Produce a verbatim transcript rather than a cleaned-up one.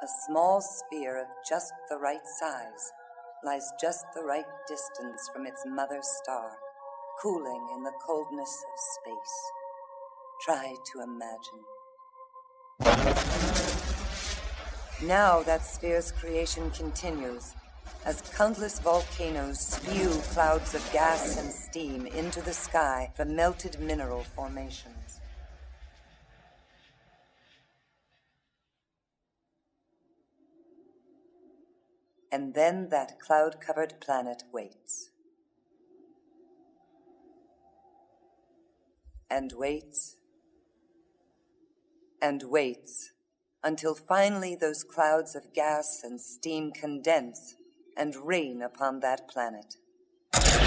A small sphere of just the right size lies just the right distance from its mother star, cooling in the coldness of space. Try to imagine. Now that sphere's creation continues, as countless volcanoes spew clouds of gas and steam into the sky from melted mineral formations. And then that cloud-covered planet waits. And waits. And waits until finally those clouds of gas and steam condense and rain upon that planet.